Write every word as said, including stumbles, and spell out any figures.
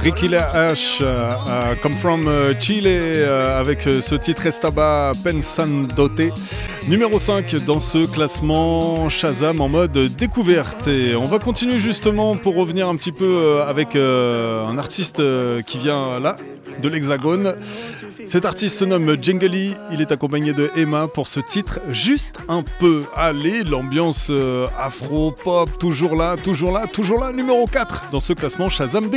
Ricky H, uh, uh, Come From uh, Chile, uh, avec uh, ce titre Estaba Pensandote. Numéro cinq dans ce classement Shazam en mode découverte. Et on va continuer justement pour revenir un petit peu euh, avec euh, un artiste euh, qui vient là, de l'Hexagone. Cet artiste se nomme Djengeli, il est accompagné de Emma pour ce titre Juste un peu. Allez, l'ambiance euh, afro-pop, toujours là, toujours là, toujours là, numéro quatre dans ce classement Shazam.